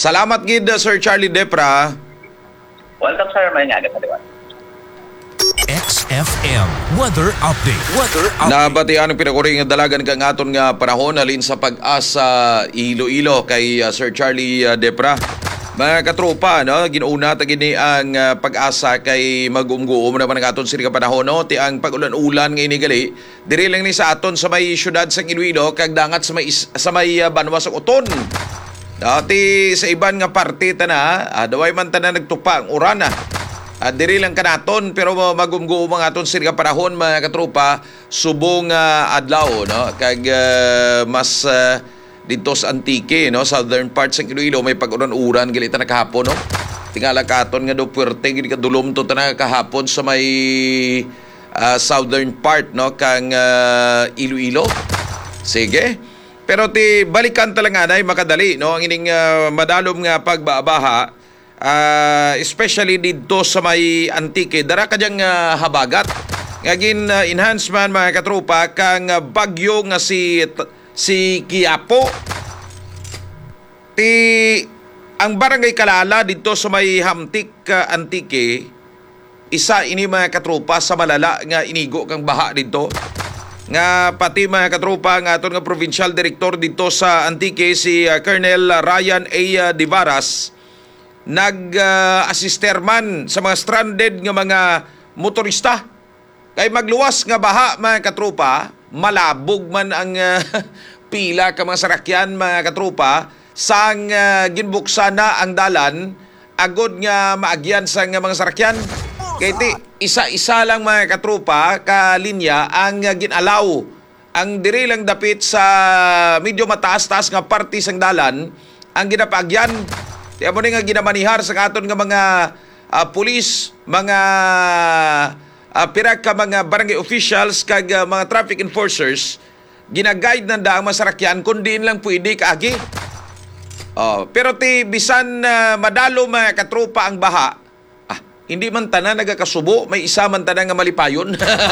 Salamat gid Sir Charlie Depra. Welcome sir, may nga agad sa XFM Weather Update. Weather Update. Nabatian ang pinakuring dalagan kang aton nga panahon halin sa pag-asa Iloilo kay Sir Charlie Depra. Mga katropa, no, ginuuna ta gini ang pag-asa kay mag-umguom naman ang aton sini ka panahon, no, ti ang pag-ulan-ulan nga inigali diri lang ni sa aton sa may syudad sa Iloilo kag dangat sa may banwa sa Uton. Dati sa iban nga parte tana, daway man tanan nagtupa ang urana. Diri lang kanaton pero mag-umguom ang aton sini ka panahon mga katropa subong adlaw, no, kag mas dito sa Antique, no, southern parts ng Iloilo may pag-uran-uran gilita na kahapon, no. Tingala katon nga do puwerte gid kadulom to tanang kahapon sa may southern part, no, kang Iloilo. Sige. Pero ti balikan talaga na makadali, no, ang ining madalom nga pagbabaha, especially dito sa may Antique, dara kadyang habagat. Ngagin enhancement mga katropa kang bagyo nga si Quiapo. Ang barangay Kalala dito sa may Hamtik, Antique, isa ini mga katropa sa malala nga inigo kang baha dito. Nga pati mga katropa nga aton nga provincial director dito sa Antique si Colonel Ryan A. Divaras nag-assister man sa mga stranded nga mga motorista. Kay magluwas nga baha mga katropa, malabog man ang pila ka mga sarakyan mga katropa sang ginbuksan na ang dalan agod nga maagyan sa mga sarakyan. Kay ti isa-isa lang mga katropa ka linya ang ginalaw. Ang diri lang dapit sa medyo mataas-taas nga parte sang dalan ang ginapagyan. Ti amo ni nga ginamanihar sa aton nga mga pulis, mga pira ka mga barangay officials kag mga traffic enforcers ginaguide nanda ang masarakyan kung diin lang pwede kaagi. Pero ti bisan madalo mga katropa ang baha, hindi man tanan nagakasubo, may isa man tanan nga malipayon.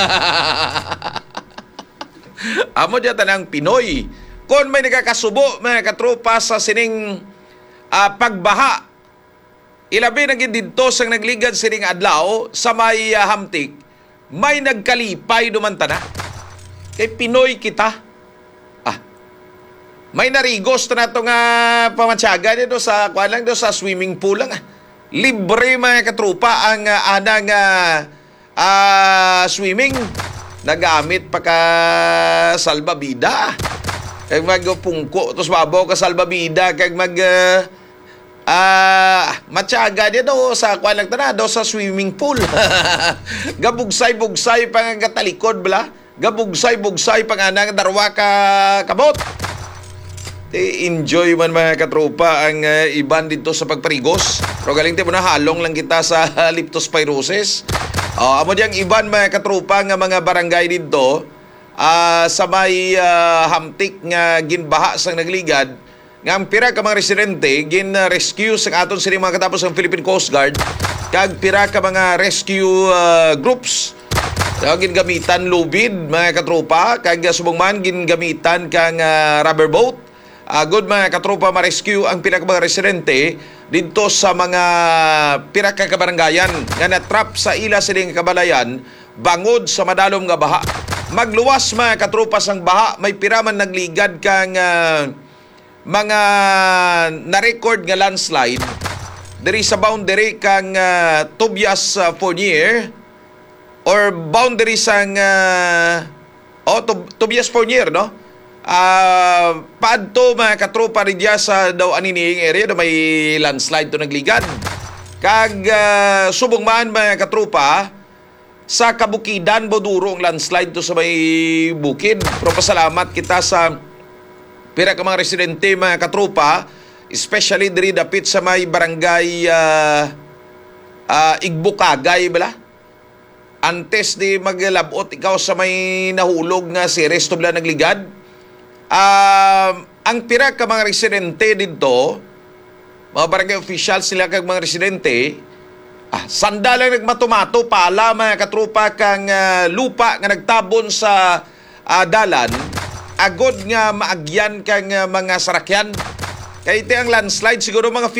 Amo diya tanang Pinoy. Kung may nagakasubo mga katropa sa sining pagbaha, ilabi na gid dito sang nagligad sining adlaw sa may Hamtik, may nagkalipay dumantana. Kay Pinoy kita. May narigos na ito nga pamansyaga dito sa kuan lang do sa swimming pool lang. Libre mga katropa ang anang swimming. Nagamit pa ka salbabida. Kag magpungko tos babaw ka salbabida kag matyaga dito sa kuan lang tana do sa swimming pool. Gabugsay-bugsay pang katalikod bala. Gabugsay-bugsay pang anang darwa ka kabot. Enjoy man mga katropa ang iban dito sa pagparigos. Pero galing tayo na halong lang kita sa leptospirosis. Amo diyang iban mga katropa nga mga barangay dito sa may Hamtik nga ginbaha sang nagligad. Nga ang pira ka mga residente gin-rescue sa aton sini mga katapos ng Philippine Coast Guard kag pira ka mga rescue groups. Gingamitan lubid mga katropa kag subong man gingamitan kang rubber boat. Good mga katropa ma-rescue ang pira ka mga residente dito sa mga pira ka kabarangayan nga natrap sa ila sining kabalayan bangod sa madalom nga baha. Magluwas mga katropa sang baha, may pira man nagligad kang mga na-record nga landslide diri sa boundary kang Tobias Fournier or boundary sang Tobias Fournier, no? Paadto mga katropa rin diya sa daw anining area na may landslide to nagligad. Kag subong man mga katropa sa kabukidan boduro ang landslide to sa may bukid. Pero pasalamat kita sa pira ka mga residente mga katropa, especially diri dapit sa may barangay Igbukagay bala. Antes di maglabot ikaw sa may nahulog nga si resto bala nagligad. Ang pira ka mga residente dito, mga barangay officials sila kag mga residente, sanda lang nagmatumato pala mga katropa kang lupa nga nagtabon sa dalan, agod nga maagyan kang mga sarakyan. Kaya iti ang landslide siguro mga